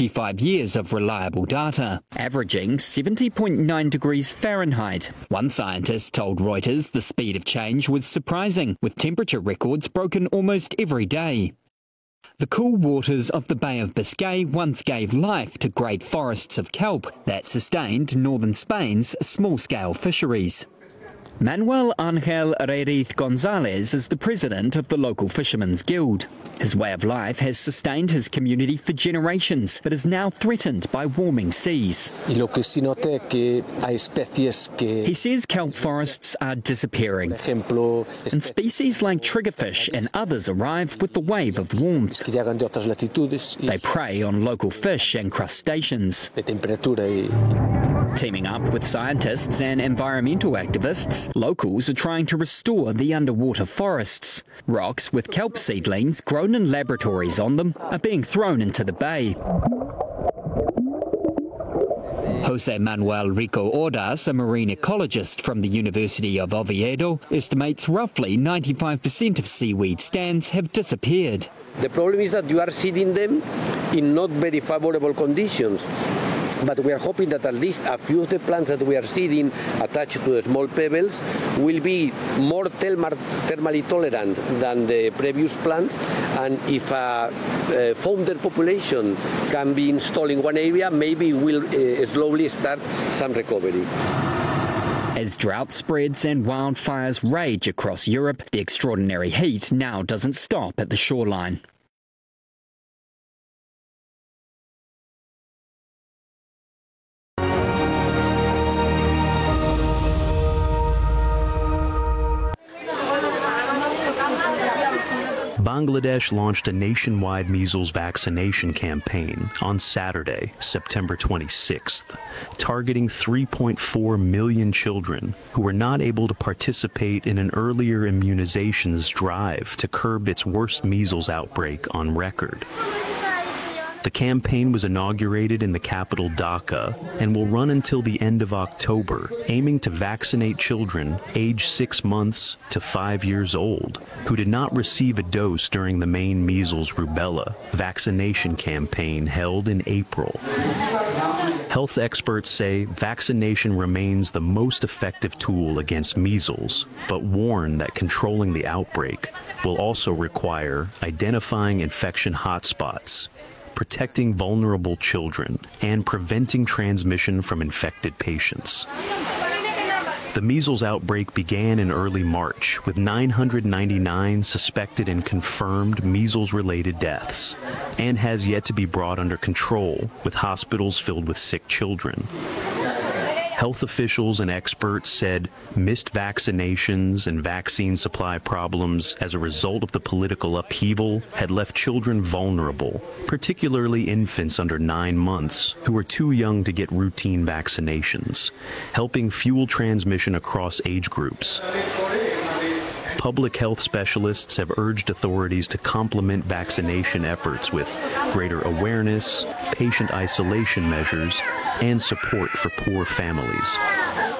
45 years of reliable data, averaging 70.9 degrees Fahrenheit. One scientist told Reuters the speed of change was surprising, with temperature records broken almost every day. The cool waters of the Bay of Biscay once gave life to great forests of kelp that sustained northern Spain's small-scale fisheries. Manuel Angel Reiriz Gonzalez is the president of the local Fishermen's Guild. His way of life has sustained his community for generations, but is now threatened by warming seas. He says kelp forests are disappearing, and species like triggerfish and others arrive with the wave of warmth. They prey on local fish and crustaceans. Teaming up with scientists and environmental activists, locals are trying to restore the underwater forests. Rocks with kelp seedlings grown in laboratories on them are being thrown into the bay. Jose Manuel Rico Ordaz, a marine ecologist from the University of Oviedo, estimates roughly 95% of seaweed stands have disappeared. The problem is that you are seeding them in not very favorable conditions. But we are hoping that at least a few of the plants that we are seeding attached to the small pebbles will be more thermally tolerant than the previous plants. And if a founder population can be installed in one area, maybe we'll slowly start some recovery. As drought spreads and wildfires rage across Europe, the extraordinary heat now doesn't stop at the shoreline. Bangladesh launched a nationwide measles vaccination campaign on Saturday, September 26th, targeting 3.4 million children who were not able to participate in an earlier immunizations drive to curb its worst measles outbreak on record. The campaign was inaugurated in the capital Dhaka and will run until the end of October, aiming to vaccinate children aged 6 months to 5 years old who did not receive a dose during the main measles rubella vaccination campaign held in April. Health experts say vaccination remains the most effective tool against measles, but warn that controlling the outbreak will also require identifying infection hotspots, protecting vulnerable children, and preventing transmission from infected patients. The measles outbreak began in early March with 999 suspected and confirmed measles-related deaths, and has yet to be brought under control, with hospitals filled with sick children. Health officials and experts said missed vaccinations and vaccine supply problems as a result of the political upheaval had left children vulnerable, particularly infants under 9 months who were too young to get routine vaccinations, helping fuel transmission across age groups. Public health specialists have urged authorities to complement vaccination efforts with greater awareness, patient isolation measures, and support for poor families.